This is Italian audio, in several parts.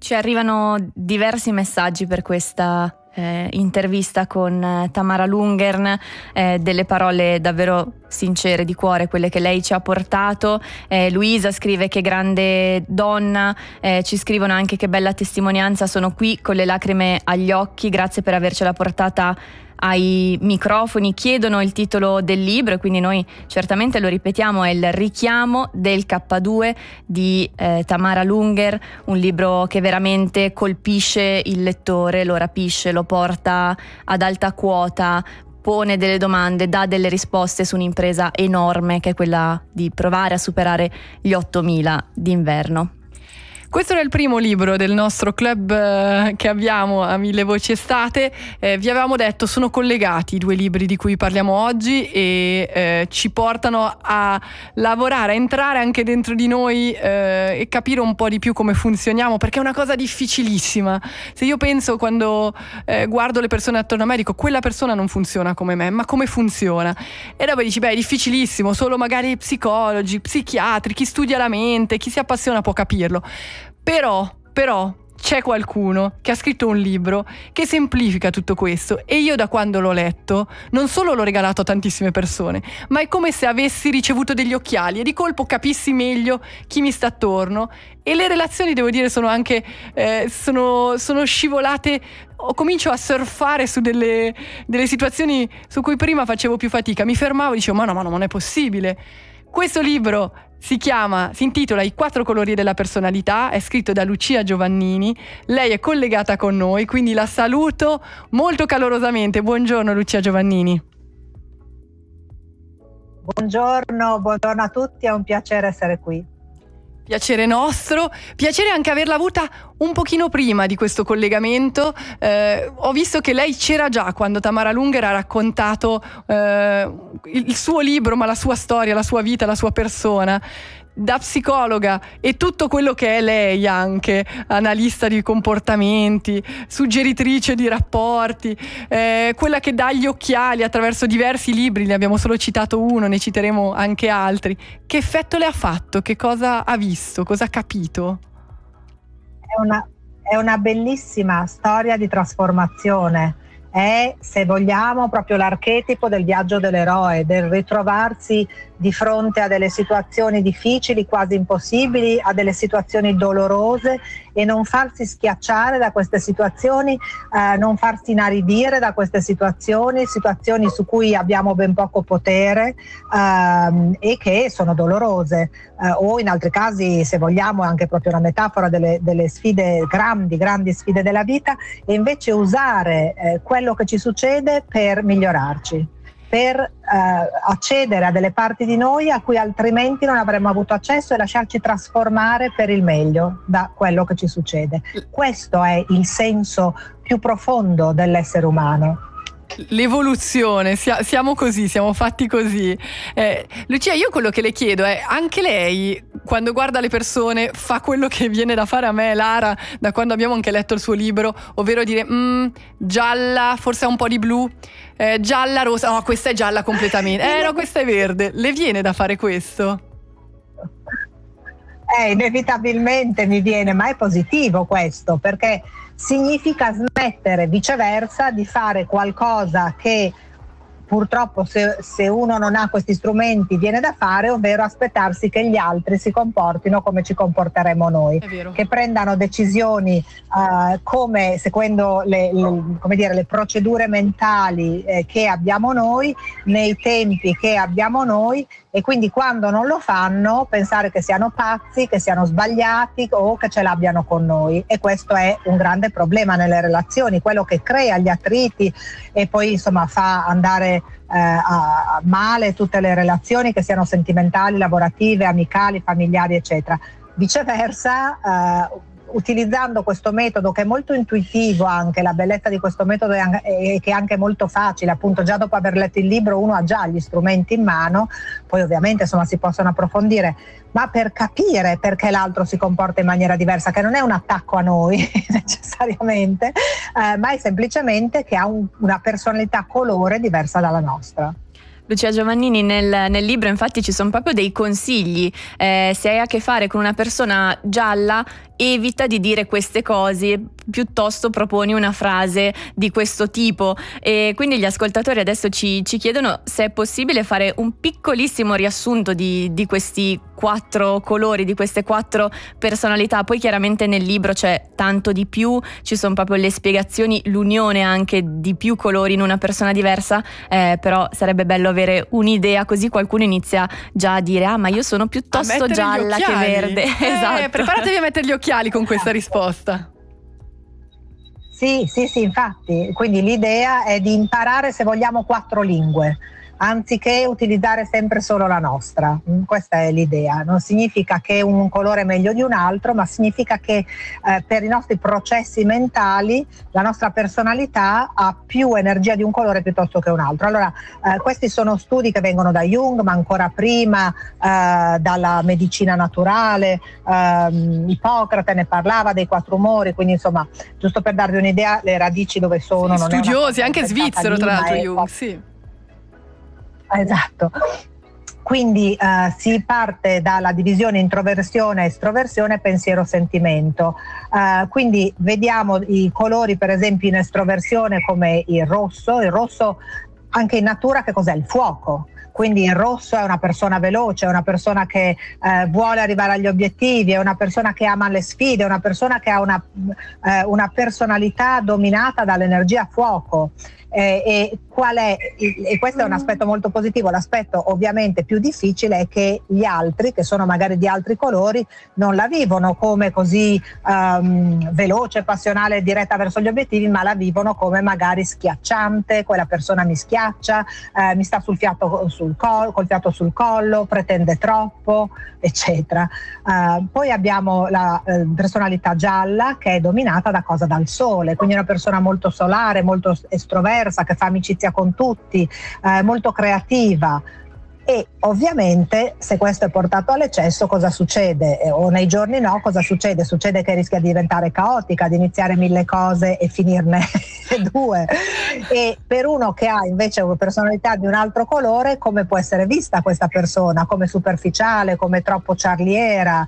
Ci arrivano diversi messaggi per questa intervista con Tamara Lundgren, delle parole davvero sincere, di cuore, quelle che lei ci ha portato. Luisa scrive: che grande donna. Ci scrivono anche: che bella testimonianza, sono qui con le lacrime agli occhi, grazie per avercela portata ai microfoni. Chiedono il titolo del libro, e quindi noi certamente lo ripetiamo: è Il richiamo del K2 di Tamara Lundgren, un libro che veramente colpisce il lettore, lo rapisce, lo porta ad alta quota, pone delle domande, dà delle risposte su un'impresa enorme che è quella di provare a superare gli 8.000 d'inverno. Questo era il primo libro del nostro club che abbiamo a Mille Voci Estate. Vi avevamo detto, sono collegati i due libri di cui parliamo oggi e ci portano a lavorare, a entrare anche dentro di noi e capire un po' di più come funzioniamo, perché è una cosa difficilissima. Se io penso, quando guardo le persone attorno a me, dico: quella persona non funziona come me, ma come funziona? E dopo dici: beh, è difficilissimo, solo magari psicologi, psichiatri, chi studia la mente, chi si appassiona può capirlo. Però c'è qualcuno che ha scritto un libro che semplifica tutto questo, e io da quando l'ho letto non solo l'ho regalato a tantissime persone, ma è come se avessi ricevuto degli occhiali e di colpo capissi meglio chi mi sta attorno. E le relazioni, devo dire, sono anche sono scivolate. Comincio a surfare su delle situazioni su cui prima facevo più fatica, mi fermavo e dicevo: ma no, non è possibile. Questo libro si intitola I 4 colori della personalità, è scritto da Lucia Giovannini. Lei è collegata con noi, quindi la saluto molto calorosamente. Buongiorno Lucia Giovannini. Buongiorno a tutti, è un piacere essere qui. Piacere nostro, piacere anche averla avuta un pochino prima di questo collegamento. Ho visto che lei c'era già quando Tamara Lundgren ha raccontato il suo libro, ma la sua storia, la sua vita, la sua persona. Da psicologa e tutto quello che è lei, anche analista di comportamenti, suggeritrice di rapporti, quella che dà gli occhiali attraverso diversi libri, ne abbiamo solo citato uno, ne citeremo anche altri. Che effetto le ha fatto? Che cosa ha visto? Cosa ha capito? È una bellissima storia di trasformazione. È, se vogliamo, proprio l'archetipo del viaggio dell'eroe, del ritrovarsi di fronte a delle situazioni difficili, quasi impossibili, a delle situazioni dolorose, e non farsi schiacciare da queste situazioni, non farsi inaridire da queste situazioni su cui abbiamo ben poco potere e che sono dolorose, o in altri casi, se vogliamo, anche proprio una metafora delle sfide, grandi sfide della vita, e invece usare quello che ci succede per migliorarci, per accedere a delle parti di noi a cui altrimenti non avremmo avuto accesso, e lasciarci trasformare per il meglio da quello che ci succede. Questo è il senso più profondo dell'essere umano. L'evoluzione, siamo così, siamo fatti così. Lucia, io quello che le chiedo è: anche lei, quando guarda le persone, fa quello che viene da fare a me e Lara da quando abbiamo anche letto il suo libro, ovvero dire gialla, forse ha un po' di blu, gialla, rosa, no, questa è gialla completamente, no, questa è verde. Le viene da fare questo? Inevitabilmente mi viene, ma è positivo questo, perché significa smettere, viceversa, di fare qualcosa che purtroppo, se uno non ha questi strumenti, viene da fare, ovvero aspettarsi che gli altri si comportino come ci comporteremo noi, che prendano decisioni come seguendo le procedure mentali che abbiamo noi, nei tempi che abbiamo noi, e quindi quando non lo fanno pensare che siano pazzi, che siano sbagliati o che ce l'abbiano con noi. E questo è un grande problema nelle relazioni, quello che crea gli attriti e poi insomma fa andare a male tutte le relazioni, che siano sentimentali, lavorative, amicali, familiari, eccetera. Viceversa, utilizzando questo metodo, che è molto intuitivo, anche la bellezza di questo metodo è che è anche molto facile, appunto già dopo aver letto il libro uno ha già gli strumenti in mano, poi ovviamente insomma si possono approfondire, ma per capire perché l'altro si comporta in maniera diversa, che non è un attacco a noi necessariamente, ma è semplicemente che ha una personalità colore diversa dalla nostra. Lucia Giovannini, nel libro infatti ci sono proprio dei consigli. Se hai a che fare con una persona gialla, evita di dire queste cose, piuttosto proponi una frase di questo tipo. E quindi gli ascoltatori adesso ci chiedono se è possibile fare un piccolissimo riassunto di questi 4 colori, di queste 4 personalità. Poi chiaramente nel libro c'è tanto di più, ci sono proprio le spiegazioni, l'unione anche di più colori in una persona diversa, però sarebbe bello avere un'idea, così qualcuno inizia già a dire: ah, ma io sono piuttosto gialla che verde. Esatto. Preparatevi a mettere gli occhiali con questa risposta. Sì, infatti, quindi l'idea è di imparare, se vogliamo, 4 lingue, anziché utilizzare sempre solo la nostra. Questa è l'idea. Non significa che un colore è meglio di un altro, ma significa che per i nostri processi mentali la nostra personalità ha più energia di un colore piuttosto che un altro. Allora, questi sono studi che vengono da Jung, ma ancora prima dalla medicina naturale. Ippocrate ne parlava dei 4 umori, quindi insomma, giusto per darvi un'idea, le radici dove sono. Sì, non studiosi, anche svizzero tra l'altro Jung, sì. Esatto. Quindi si parte dalla divisione introversione, estroversione, pensiero, sentimento. Quindi vediamo i colori, per esempio in estroversione, come il rosso anche in natura che cos'è? Il fuoco. Quindi il rosso è una persona veloce, è una persona che vuole arrivare agli obiettivi, è una persona che ama le sfide, è una persona che ha una personalità dominata dall'energia fuoco. E questo è un aspetto molto positivo. L'aspetto ovviamente più difficile è che gli altri, che sono magari di altri colori, non la vivono come così veloce, passionale, diretta verso gli obiettivi, ma la vivono come magari schiacciante. Quella persona mi schiaccia, mi sta col fiato sul collo, pretende troppo, eccetera. Poi abbiamo la personalità gialla, che è dominata da cosa? Dal sole, quindi è una persona molto solare, molto estroversa, che fa amicizia con tutti, molto creativa. E ovviamente se questo è portato all'eccesso, cosa succede? O nei giorni no, cosa succede? Succede che rischia di diventare caotica, di iniziare 1000 cose e finirne 2. E per uno che ha invece una personalità di un altro colore, come può essere vista questa persona? Come superficiale, come troppo charliera,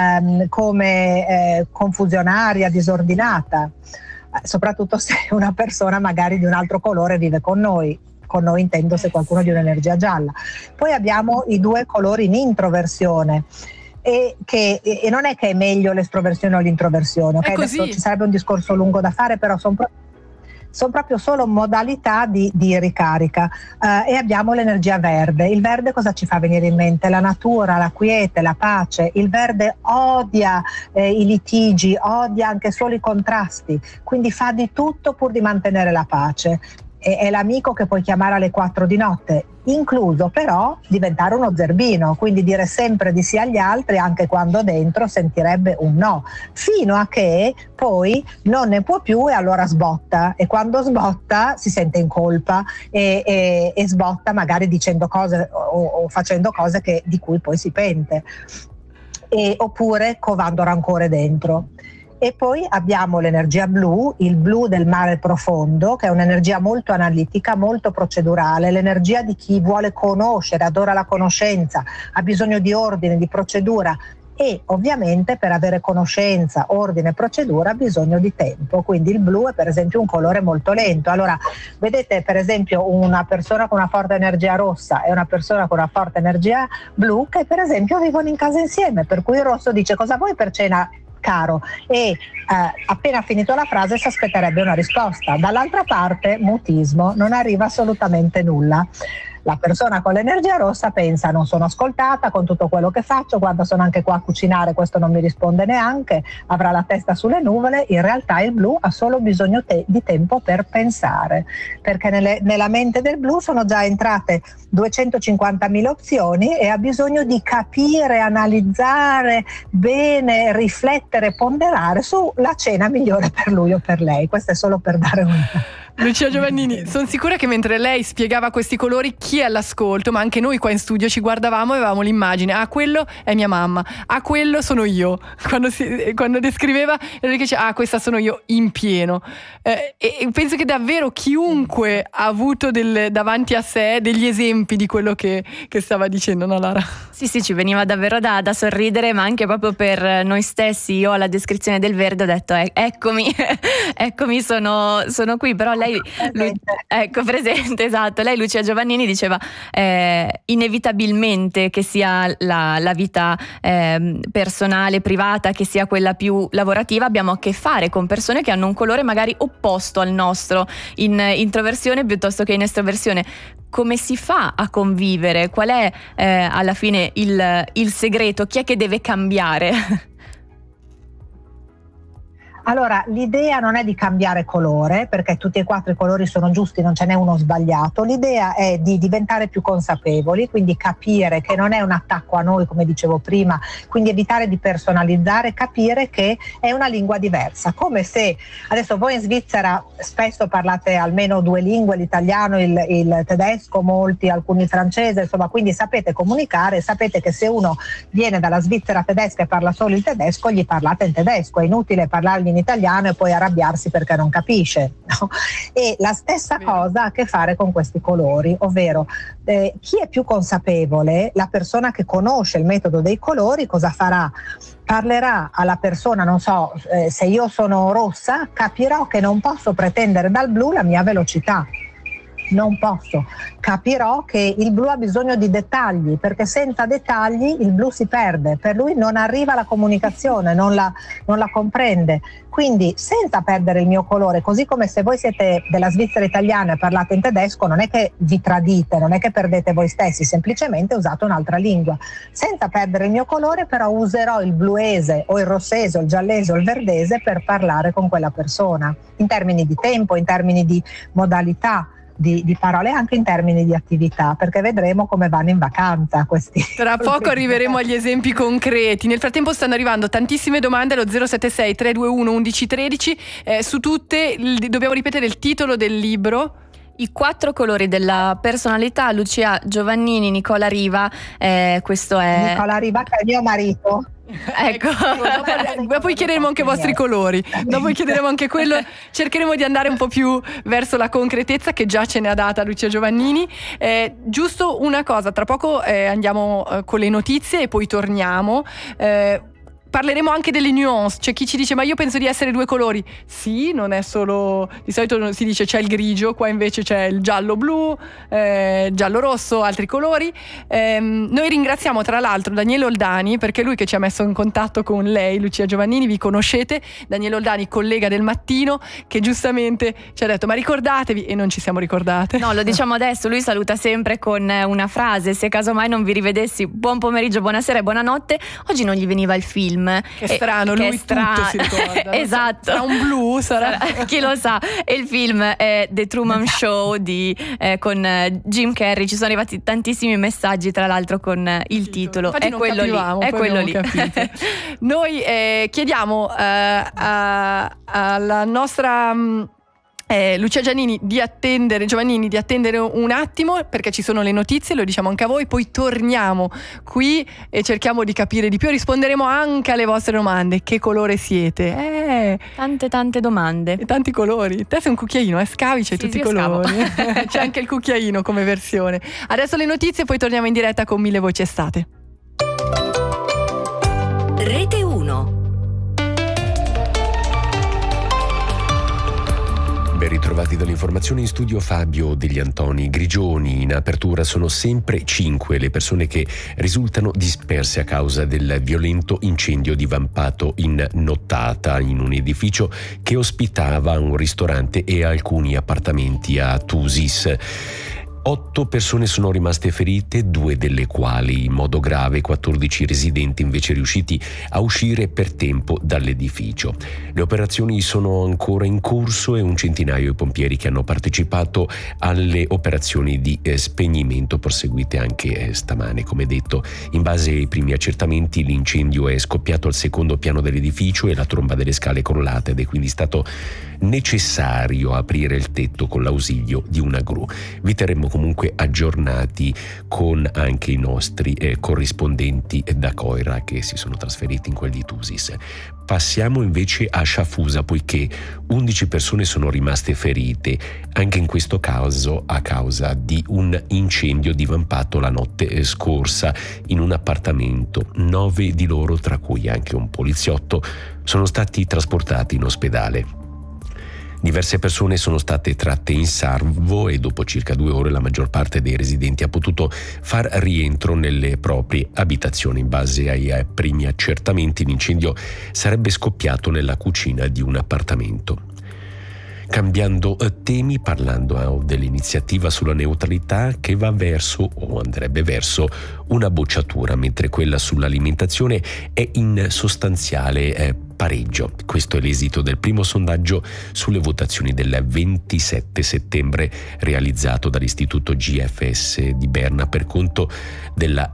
come confusionaria, disordinata. Soprattutto se una persona magari di un altro colore vive con noi intendo se qualcuno di un'energia gialla. Poi abbiamo i 2 colori in introversione e non è che è meglio l'estroversione o l'introversione, okay? Adesso ci sarebbe un discorso lungo da fare, però sono proprio solo modalità di ricarica. E abbiamo l'energia verde. Il verde cosa ci fa venire in mente? La natura, la quiete, la pace. Il verde odia i litigi, odia anche solo i contrasti, quindi fa di tutto pur di mantenere la pace. È l'amico che puoi chiamare alle 4 di notte, incluso però diventare uno zerbino, quindi dire sempre di sì agli altri anche quando dentro sentirebbe un no, fino a che poi non ne può più e allora sbotta, e quando sbotta si sente in colpa e sbotta magari dicendo cose o facendo cose di cui poi si pente, oppure covando rancore dentro. E poi abbiamo l'energia blu, il blu del mare profondo, che è un'energia molto analitica, molto procedurale, l'energia di chi vuole conoscere, adora la conoscenza, ha bisogno di ordine, di procedura, e ovviamente per avere conoscenza, ordine e procedura ha bisogno di tempo. Quindi il blu è per esempio un colore molto lento. Allora vedete per esempio una persona con una forte energia rossa e una persona con una forte energia blu che per esempio vivono in casa insieme, per cui il rosso dice: cosa vuoi per cena, caro? E appena finito la frase si aspetterebbe una risposta. Dall'altra parte mutismo, non arriva assolutamente nulla. La persona con l'energia rossa pensa: non sono ascoltata con tutto quello che faccio, quando sono anche qua a cucinare questo non mi risponde neanche, avrà la testa sulle nuvole. In realtà il blu ha solo bisogno di tempo per pensare, perché nella mente del blu sono già entrate 250.000 opzioni e ha bisogno di capire, analizzare bene, riflettere, ponderare sulla cena migliore per lui o per lei. Questo è solo per dare Lucia Giovannini, sono sicura che mentre lei spiegava questi colori, chi è all'ascolto, ma anche noi qua in studio ci guardavamo e avevamo l'immagine: ah, quello è mia mamma, ah, quello sono io. Quando descriveva, era che diceva: ah, questa sono io in pieno. E penso che davvero chiunque ha avuto davanti a sé degli esempi di quello che stava dicendo, no Lara? Sì, ci veniva davvero da sorridere, ma anche proprio per noi stessi. Io alla descrizione del verde ho detto: eccomi, eccomi, sono qui. Però lei, ecco, presente, esatto. Lei, Lucia Giovannini, diceva inevitabilmente che sia la vita personale, privata, che sia quella più lavorativa, abbiamo a che fare con persone che hanno un colore magari opposto al nostro, in introversione piuttosto che in estroversione. Come si fa a convivere? Qual è alla fine il segreto? Chi è che deve cambiare? Allora, l'idea non è di cambiare colore, perché tutti e 4 i colori sono giusti, non ce n'è uno sbagliato. L'idea è di diventare più consapevoli, quindi capire che non è un attacco a noi, come dicevo prima, quindi evitare di personalizzare, capire che è una lingua diversa. Come se adesso voi in Svizzera spesso parlate almeno 2 lingue, l'italiano, il tedesco, molti, alcuni francese, insomma, quindi sapete comunicare, sapete che se uno viene dalla Svizzera tedesca e parla solo il tedesco, gli parlate in tedesco, è inutile parlargli in italiano e poi arrabbiarsi perché non capisce, no? E la stessa cosa ha a che fare con questi colori, ovvero chi è più consapevole, la persona che conosce il metodo dei colori, cosa farà? Parlerà alla persona, non so, se io sono rossa, capirò che non posso pretendere dal blu la mia velocità. Non posso. Capirò che il blu ha bisogno di dettagli, perché senza dettagli il blu si perde, per lui non arriva la comunicazione, non la comprende. Quindi, senza perdere il mio colore, così come se voi siete della Svizzera italiana e parlate in tedesco, non è che vi tradite, non è che perdete voi stessi, semplicemente usate un'altra lingua. Senza perdere il mio colore, però userò il bluese o il rossese o il giallese o il verdese per parlare con quella persona, in termini di tempo, in termini di modalità di parole, anche in termini di attività, perché vedremo come vanno in vacanza questi. Tra poco arriveremo agli esempi concreti. Nel frattempo stanno arrivando tantissime domande allo 076 321 1113. Su tutte dobbiamo ripetere il titolo del libro: I 4 colori della personalità, Lucia Giovannini, Nicola Riva. Questo è Nicola Riva, che è mio marito. Ecco, poi chiederemo anche i vostri colori, dopo chiederemo anche quello. Cercheremo di andare un po' più verso la concretezza, che già ce ne ha data Lucia Giovannini. Giusto una cosa, tra poco andiamo con le notizie e poi torniamo. Parleremo anche delle nuance. C'è chi ci dice: ma io penso di essere 2 colori. Sì, non è solo, di solito si dice c'è il grigio, qua invece c'è il giallo-blu, giallo-rosso, altri colori. Noi ringraziamo tra l'altro Daniele Oldani, perché è lui che ci ha messo in contatto con lei, Lucia Giovannini. Vi conoscete, Daniele Oldani, collega del Mattino, che giustamente ci ha detto: ma ricordatevi, e non ci siamo ricordate. No, lo diciamo adesso. Lui saluta sempre con una frase: se casomai non vi rivedessi, buon pomeriggio, buonasera e buonanotte. Oggi non gli veniva il film. Che strano, lui tutto si ricorda. Esatto. Sarà un blu, sarà chi lo sa. E il film è The Truman Show con Jim Carrey. Ci sono arrivati tantissimi messaggi, tra l'altro, con il titolo. È quello lì. È quello lì. Noi chiediamo alla nostra Lucia Giovannini di attendere un attimo, perché ci sono le notizie, lo diciamo anche a voi, poi torniamo qui e cerchiamo di capire di più. Risponderemo anche alle vostre domande: che colore siete? Tante domande e tanti colori. Te sei un cucchiaino, scavi, c'hai tutti i colori. C'è anche il cucchiaino come versione. Adesso le notizie, poi torniamo in diretta con Mille Voci Estate. Rete 1. Ben ritrovati dall'informazione, in studio Fabio Degli Antoni. Grigioni. In apertura sono sempre 5 le persone che risultano disperse a causa del violento incendio divampato in nottata in un edificio che ospitava un ristorante e alcuni appartamenti a Thusis. 8 persone sono rimaste ferite, 2 delle quali in modo grave, 14 residenti invece riusciti a uscire per tempo dall'edificio. Le operazioni sono ancora in corso e un centinaio di pompieri che hanno partecipato alle operazioni di spegnimento proseguite anche stamane. Come detto, in base ai primi accertamenti l'incendio è scoppiato al secondo piano dell'edificio e la tromba delle scale è crollata ed è quindi stato necessario aprire il tetto con l'ausilio di una gru. Vi terremo comunque aggiornati con anche i nostri corrispondenti da Coira che si sono trasferiti in quel di Tusis. Passiamo invece a Sciafusa, poiché 11 persone sono rimaste ferite, anche in questo caso a causa di un incendio divampato la notte scorsa in un appartamento. 9 di loro, tra cui anche un poliziotto, sono stati trasportati in ospedale. Diverse persone sono state tratte in salvo e dopo circa 2 ore la maggior parte dei residenti ha potuto far rientro nelle proprie abitazioni. In base ai primi accertamenti l'incendio sarebbe scoppiato nella cucina di un appartamento. Cambiando temi, parlando dell'iniziativa sulla neutralità che va verso o andrebbe verso una bocciatura, mentre quella sull'alimentazione è in sostanziale pareggio. Questo è l'esito del primo sondaggio sulle votazioni del 27 settembre realizzato dall'Istituto GFS di Berna per conto della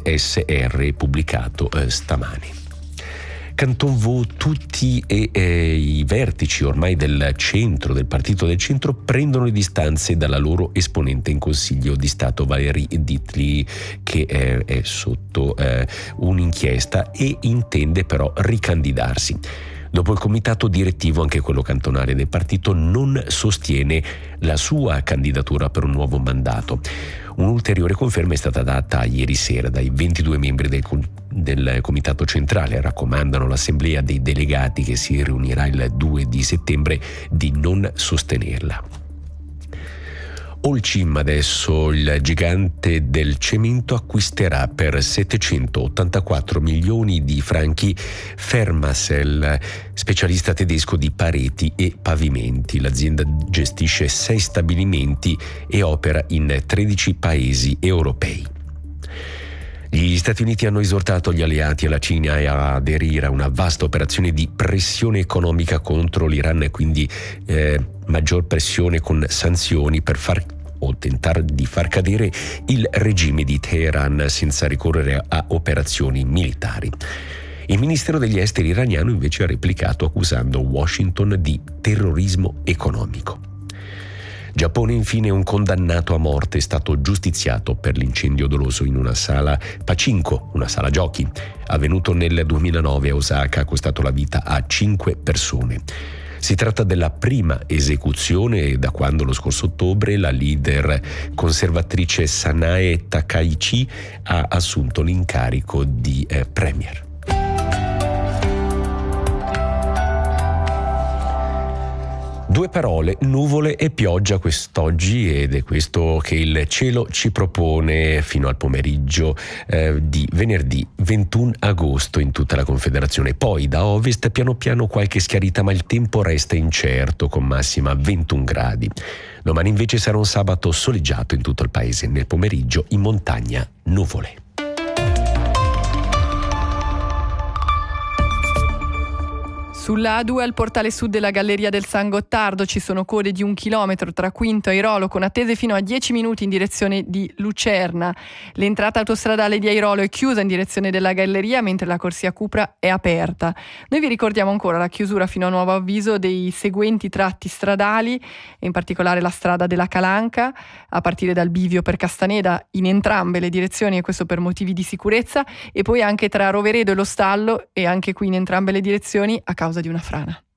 SSR, pubblicato stamani. Canton Vaud, tutti i vertici ormai del centro, del partito del centro, prendono le distanze dalla loro esponente in Consiglio di Stato Valérie Dietly, che è sotto un'inchiesta e intende però ricandidarsi. Dopo il comitato direttivo, anche quello cantonale del partito non sostiene la sua candidatura per un nuovo mandato. Un'ulteriore conferma è stata data ieri sera dai 22 membri del comitato centrale. Raccomandano all'assemblea dei delegati, che si riunirà il 2 di settembre, di non sostenerla. Holcim adesso, il gigante del cemento, acquisterà per 784 milioni di franchi Fermacell, specialista tedesco di pareti e pavimenti. L'azienda gestisce 6 stabilimenti e opera in 13 paesi europei. Gli Stati Uniti hanno esortato gli alleati e la Cina a aderire a una vasta operazione di pressione economica contro l'Iran e quindi maggior pressione con sanzioni per tentare di far cadere il regime di Teheran senza ricorrere a operazioni militari. Il Ministero degli Esteri iraniano invece ha replicato accusando Washington di terrorismo economico. Giappone, infine, un condannato a morte è stato giustiziato per l'incendio doloso in una sala Pachinko, una sala giochi, avvenuto nel 2009 a Osaka, ha costato la vita a 5 persone. Si tratta della prima esecuzione da quando lo scorso ottobre la leader conservatrice Sanae Takaichi ha assunto l'incarico di premier. Due parole, nuvole e pioggia quest'oggi, ed è questo che il cielo ci propone fino al pomeriggio di venerdì 21 agosto in tutta la Confederazione. Poi da ovest piano piano qualche schiarita, ma il tempo resta incerto con massima 21 gradi. Domani invece sarà un sabato soleggiato in tutto il paese, nel pomeriggio in montagna nuvole. Sulla A2 al portale sud della Galleria del San Gottardo ci sono code di 1 chilometro tra Quinto e Airolo, con attese fino a 10 minuti in direzione di Lucerna. L'entrata autostradale di Airolo è chiusa in direzione della Galleria, mentre la corsia Cupra è aperta. Noi vi ricordiamo ancora la chiusura fino a nuovo avviso dei seguenti tratti stradali, in particolare la strada della Calanca, a partire dal bivio per Castaneda in entrambe le direzioni, e questo per motivi di sicurezza, e poi anche tra Roveredo e Lo Stallo, e anche qui in entrambe le direzioni a causa di una frana.